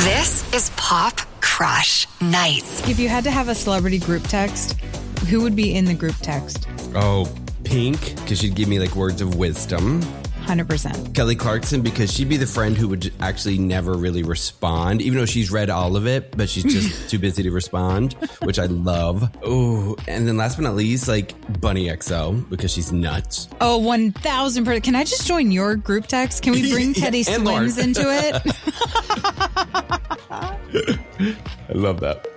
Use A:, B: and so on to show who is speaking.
A: This is Pop Crush Nights.
B: If you had to have a celebrity group text, who would be in the group text?
C: Oh, Pink, because she'd give me like words of wisdom.
B: 100%.
C: Kelly Clarkson, because she'd be the friend who would actually never really respond, even though she's read all of it, but she's just too busy to respond, which I love. Oh, and then last but not least, like Bunny XO, because she's nuts.
B: Oh, 1,000%. Can I just join your group text? Can we bring Teddy
C: and Lauren.
B: Swims into it?
C: I love that.